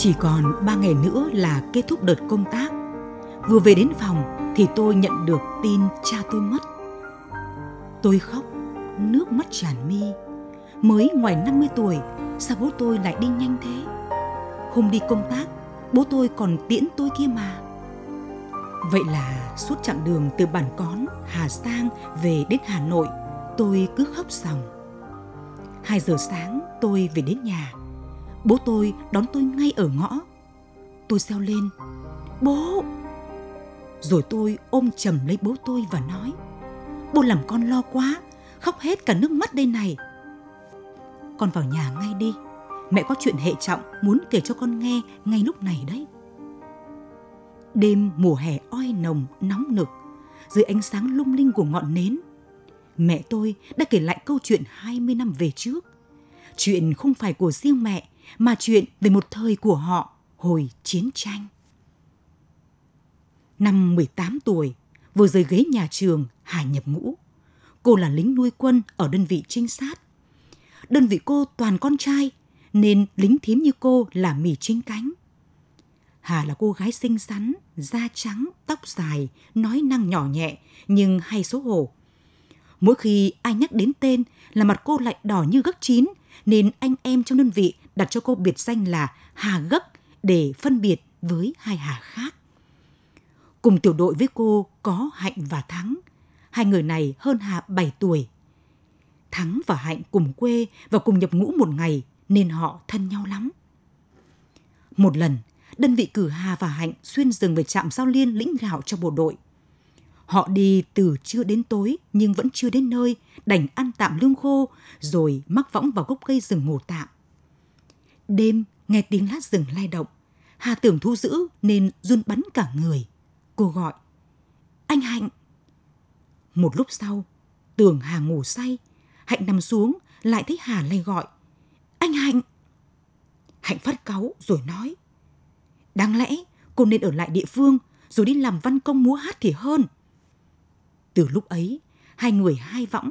Chỉ còn 3 ngày nữa là kết thúc đợt công tác. Vừa về đến phòng thì tôi nhận được tin cha tôi mất. Tôi khóc, nước mắt tràn mi. Mới ngoài 50 tuổi, sao bố tôi lại đi nhanh thế? Hôm đi công tác, bố tôi còn tiễn tôi kia mà. Vậy là suốt chặng đường từ Bản Cón, Hà Giang về đến Hà Nội, tôi cứ khóc ròng. 2 giờ sáng tôi về đến nhà. Bố tôi đón tôi ngay ở ngõ. Tôi reo lên: "Bố!" Rồi tôi ôm chầm lấy bố tôi và nói: "Bố làm con lo quá, khóc hết cả nước mắt đây này. Con vào nhà ngay đi, mẹ có chuyện hệ trọng muốn kể cho con nghe ngay lúc này đấy." Đêm mùa hè oi nồng, nóng nực, dưới ánh sáng lung linh của ngọn nến, mẹ tôi đã kể lại câu chuyện 20 năm về trước. Chuyện không phải của riêng mẹ, mà chuyện về một thời của họ hồi chiến tranh. Năm 18 tuổi, vừa rời ghế nhà trường, Hà nhập ngũ. Cô là lính nuôi quân ở đơn vị trinh sát. Đơn vị cô toàn con trai, nên lính thím như cô là mì chính cánh. Hà là cô gái xinh xắn, da trắng, tóc dài, nói năng nhỏ nhẹ nhưng hay xấu hổ. Mỗi khi ai nhắc đến tên là mặt cô lại đỏ như gấc chín, nên anh em trong đơn vị đặt cho cô biệt danh là Hà Gấc để phân biệt với hai Hà khác. Cùng tiểu đội với cô có Hạnh và Thắng. Hai người này hơn Hà 7 tuổi. Thắng và Hạnh cùng quê và cùng nhập ngũ một ngày nên họ thân nhau lắm. Một lần, đơn vị cử Hà và Hạnh xuyên rừng về trạm Giao Liên lĩnh gạo cho bộ đội. Họ đi từ trưa đến tối nhưng vẫn chưa đến nơi, đành ăn tạm lương khô rồi mắc võng vào gốc cây rừng ngủ tạm. Đêm nghe tiếng lá rừng lay động, Hà tưởng thú dữ nên run bắn cả người. Cô gọi: "Anh Hạnh!" Một lúc sau, tưởng Hà ngủ say, Hạnh nằm xuống lại thấy Hà lay gọi: "Anh Hạnh!" Hạnh phát cáu rồi nói: "Đáng lẽ cô nên ở lại địa phương rồi đi làm văn công múa hát thì hơn." Từ lúc ấy, hai người hai võng